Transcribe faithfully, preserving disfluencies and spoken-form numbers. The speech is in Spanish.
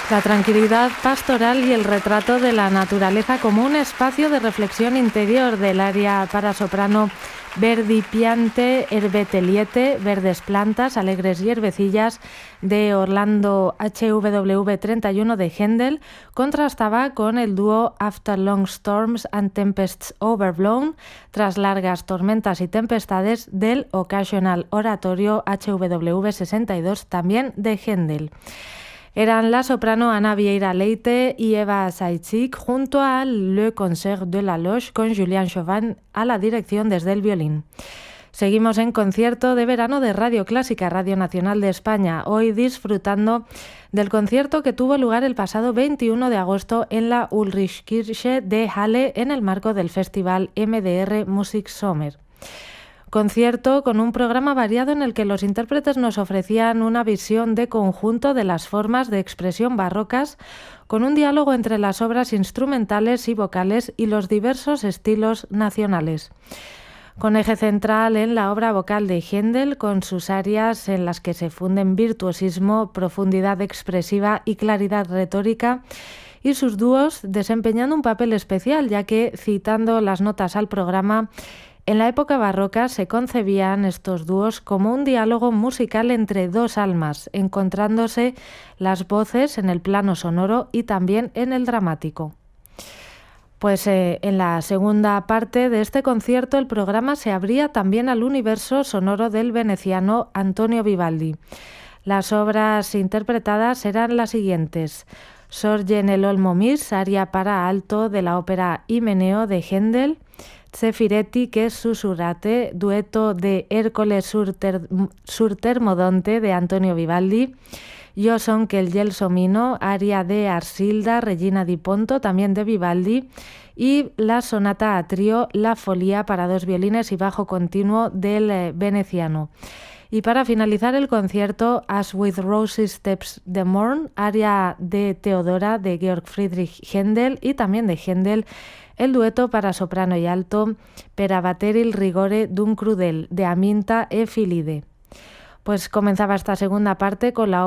La tranquilidad pastoral y el retrato de la naturaleza como un espacio de reflexión interior del área para soprano Verdi Piante Herbete Liete, Verdes Plantas, Alegres Hierbecillas de Orlando H W V treinta y uno de Händel, contrastaba con el dúo After Long Storms and Tempests Overblown, tras largas tormentas y tempestades, del Occasional Oratorio H W V sesenta y dos, también de Händel. Eran la soprano Ana Vieira Leite y Eva Saitzig junto a Le Concert de la Loge con Julien Chauvin a la dirección desde el violín. Seguimos en concierto de verano de Radio Clásica, Radio Nacional de España, hoy disfrutando del concierto que tuvo lugar el pasado veintiuno de agosto en la Ulrichkirche de Halle en el marco del festival M D R Music Sommer. Concierto con un programa variado en el que los intérpretes nos ofrecían una visión de conjunto de las formas de expresión barrocas, con un diálogo entre las obras instrumentales y vocales y los diversos estilos nacionales. Con eje central en la obra vocal de Händel, con sus arias en las que se funden virtuosismo, profundidad expresiva y claridad retórica, y sus dúos desempeñando un papel especial, ya que, citando las notas al programa, en la época barroca se concebían estos dúos como un diálogo musical entre dos almas, encontrándose las voces en el plano sonoro y también en el dramático. Pues eh, en la segunda parte de este concierto el programa se abría también al universo sonoro del veneciano Antonio Vivaldi. Las obras interpretadas eran las siguientes: Sorge nell'olmo mis, aria para alto de la ópera Imeneo de Händel; Zefiretti, che susurrate, dueto de Ercole sur, ter, sur Termodonte de Antonio Vivaldi; Io son che il gelsomino, aria de Arsilda, Regina di Ponto, también de Vivaldi; y la sonata a trío La Folía para dos violines y bajo continuo del eh, veneciano. Y para finalizar el concierto, As with Rosy Steps the Morn, aria de Teodora de Georg Friedrich Händel y también de Händel, el dueto para soprano y alto Per abbattere il rigore d'un crudel de Aminta e Filide. Pues comenzaba esta segunda parte con la